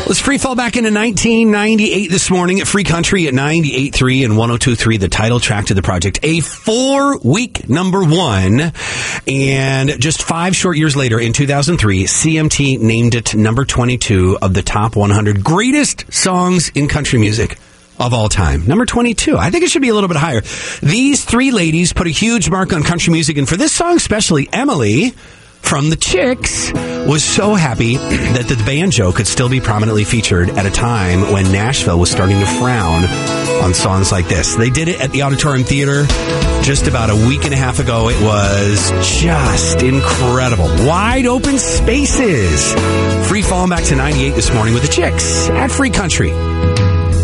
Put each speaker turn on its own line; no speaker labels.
Let's free fall back into 1998 this morning at Free Country at 98.3 and 102.3, the title track to the project. A 4-week number one. And just 5 short years later, in 2003, CMT named it number 22 of the top 100 greatest songs in country music of all time. Number 22. I think it should be a little bit higher. These 3 ladies put a huge mark on country music. And for this song especially, Emily from the Chicks was so happy that the banjo could still be prominently featured at a time when Nashville was starting to frown on songs like this. They did it at the Auditorium Theater just about a week and a half ago. It was just incredible. Wide open spaces. Free falling back to 98 this morning with the Chicks at Free Country.